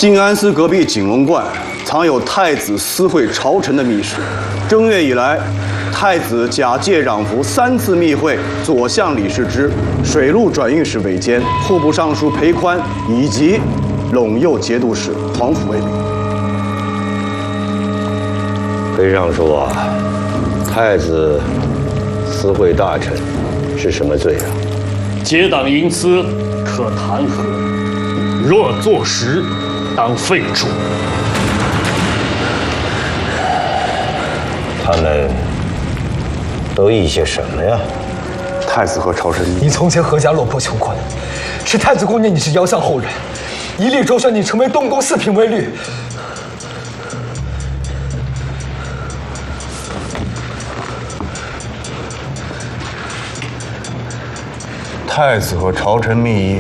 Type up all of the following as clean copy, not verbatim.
静安寺隔壁景龙观藏有太子私会朝臣的密室。正月以来，太子假借攘服3次密会左相李世之、水陆转运使韦坚、户部尚书裴宽以及陇右节度使黄甫为名。 裴尚书啊，太子私会大臣是什么罪啊？ 结党营私可弹劾，若坐实，当废除。 他们都议些什么呀？ 太子和朝臣， 你从前何家落魄穷困，是太子顾念你是遥相后人，一力擢升你成为东宫4品微律。 太子和朝臣密议，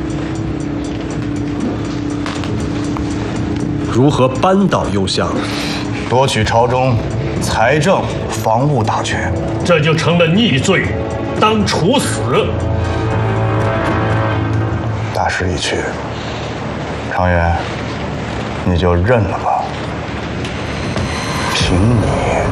如何扳倒右相？ 夺取朝中财政、防务大权， 这就成了逆罪，当处死。 大势已去，常远，你就认了吧。凭你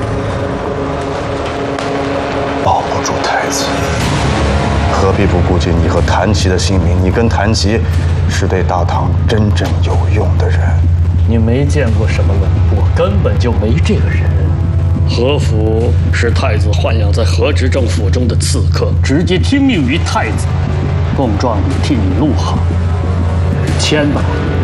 保不住太子，何必不顾及你和谭琪的性命？你跟谭琪是对大唐真正有用的人。 你没见过什么了，我根本就没这个人。何府是太子豢养在何执政府中的刺客，直接听命于太子。贡状替你录好，签吧。